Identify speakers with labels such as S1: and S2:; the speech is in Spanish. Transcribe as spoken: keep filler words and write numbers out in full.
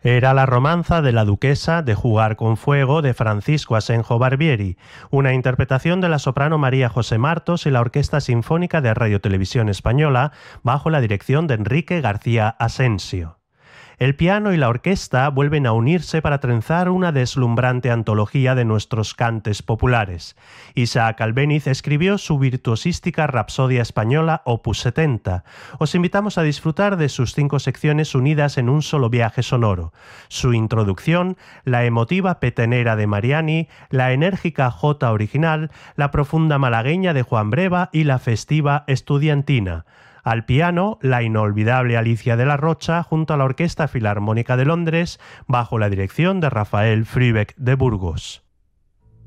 S1: Era la romanza de la duquesa de Jugar con Fuego de Francisco Asenjo Barbieri, una interpretación de la soprano María José Martos y la Orquesta Sinfónica de Radio Televisión Española bajo la dirección de Enrique García Asensio. El piano y la orquesta vuelven a unirse para trenzar una deslumbrante antología de nuestros cantes populares. Isaac Albéniz escribió su virtuosística Rapsodia Española opus setenta. Os invitamos a disfrutar de sus cinco secciones unidas en un solo viaje sonoro. Su introducción, la emotiva petenera de Mariani, la enérgica jota original, la profunda malagueña de Juan Breva y la festiva estudiantina. Al piano, la inolvidable Alicia de la Rocha junto a la Orquesta Filarmónica de Londres bajo la dirección de Rafael Frübeck de Burgos.